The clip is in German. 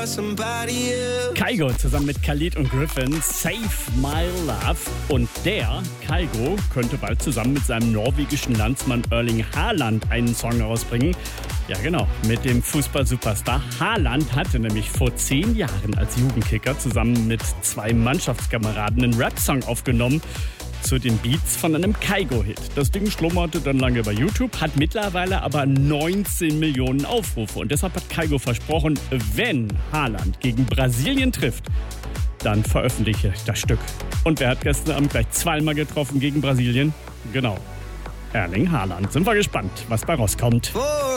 Kygo zusammen mit Khalid und Griffin, Save My Love. Und der, Kygo, könnte bald zusammen mit seinem norwegischen Landsmann Erling Haaland einen Song rausbringen. Ja genau, mit dem Fußball-Superstar. Haaland hatte nämlich vor 10 Jahren als Jugendkicker zusammen mit 2 Mannschaftskameraden einen Rap-Song aufgenommen zu den Beats von einem Kygo-Hit. Das Ding schlummerte dann lange bei YouTube, hat mittlerweile aber 19 Millionen Aufrufe. Und deshalb hat Kygo versprochen, wenn Haaland gegen Brasilien trifft, dann veröffentliche ich das Stück. Und wer hat gestern Abend gleich 2-mal getroffen gegen Brasilien? Genau, Erling Haaland. Sind wir gespannt, was bei rauskommt.